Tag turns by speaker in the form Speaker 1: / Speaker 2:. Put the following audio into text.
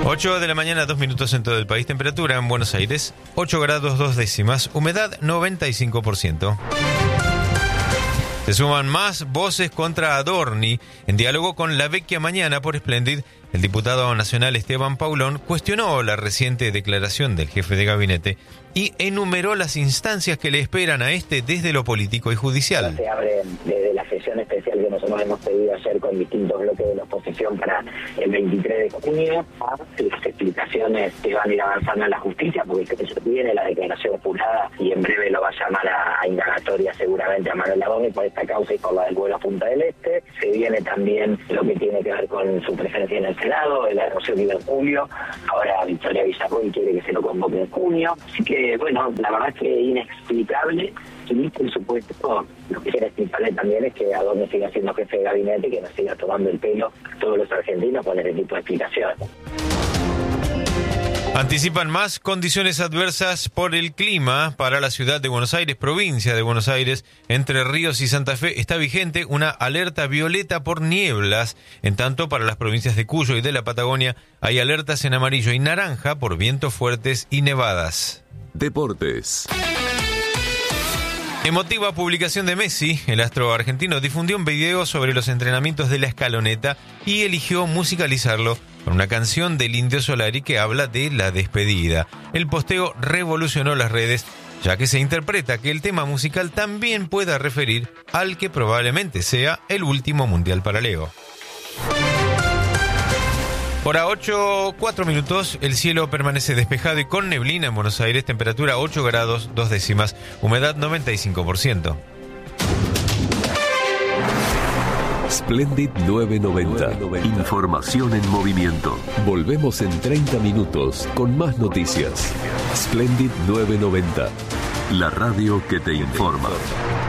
Speaker 1: 8 de la mañana, 2 minutos en todo el país. Temperatura en Buenos Aires, 8 grados 2 décimas. Humedad 95%. Se suman más voces contra Adorni. En diálogo con La Vecchia Mañana por Splendid, el diputado nacional Esteban Paulón cuestionó la reciente declaración del jefe de gabinete y enumeró las instancias que le esperan a este desde lo político y judicial.
Speaker 2: Se abre desde la sesión especial que nosotros hemos pedido ayer con distintos bloques de la oposición para el 23 de junio, a las explicaciones que van a ir avanzando en la justicia, porque eso viene la declaración jurada y en breve lo va a llamar a indagatoria seguramente a Manuel Adorni por esta causa y por la del vuelo a Punta del Este. Se viene también lo que tiene que ver con su presencia en el Senado, la erosión iba en julio, ahora Victoria Villarruel quiere que se lo convoque en junio, así que bueno, la verdad es que inexplicable. Y por supuesto, lo que era explicable también es que Adorni siga siendo jefe de gabinete y que nos siga tomando el pelo a todos los argentinos con ese tipo de explicaciones.
Speaker 1: Anticipan más condiciones adversas por el clima para la ciudad de Buenos Aires, provincia de Buenos Aires, Entre Ríos y Santa Fe. Está vigente una alerta violeta por nieblas. En tanto, para las provincias de Cuyo y de la Patagonia hay alertas en amarillo y naranja por vientos fuertes y nevadas.
Speaker 3: Deportes.
Speaker 1: Emotiva publicación de Messi, el astro argentino difundió un video sobre los entrenamientos de la escaloneta y eligió musicalizarlo con una canción del Indio Solari que habla de la despedida. El posteo revolucionó las redes, ya que se interpreta que el tema musical también pueda referir al que probablemente sea el último mundial para Leo. Hora 8, 4 minutos, el cielo permanece despejado y con neblina en Buenos Aires, temperatura 8 grados 2 décimas, humedad 95%.
Speaker 3: Splendid 990. Información en movimiento. Volvemos en 30 minutos con más noticias. Splendid 990. La radio que te informa.